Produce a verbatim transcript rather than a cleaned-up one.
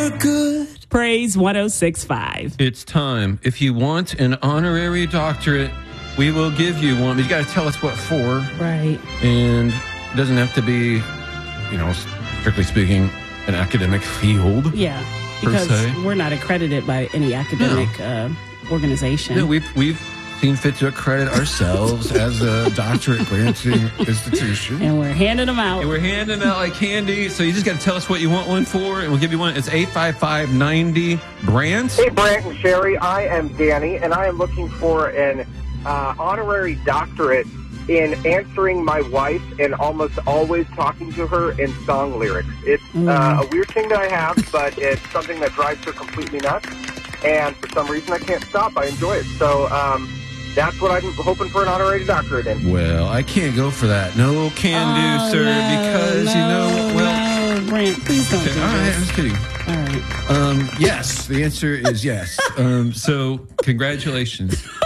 for good. Praise one oh six point five. It's time. If you want an honorary doctorate, we will give you one. But you got to tell us what for. Right. And it doesn't have to be, you know, strictly speaking, an academic field. Yeah. Because se. we're not accredited by any academic no. uh, organization. No, we've, we've seen fit to accredit ourselves as a doctorate granting institution. And we're handing them out. And we're handing out like candy. So you just got to tell us what you want one for, and we'll give you one. It's eight five five ninety. Brant? Hey, Brant and Sherry. I am Danny, and I am looking for an uh, honorary doctorate in answering my wife and almost always talking to her in song lyrics. It's mm. uh, a weird thing that I have, but it's something that drives her completely nuts. And for some reason, I can't stop. I enjoy it. So um, that's what I'm hoping for an honorary doctorate in. Well, I can't go for that. No can do, oh, sir, no, because, no, you know, well... No, Brant, please don't okay, do all right, this. I'm just kidding. All right. Um, yes, the answer is yes. Um, so, congratulations.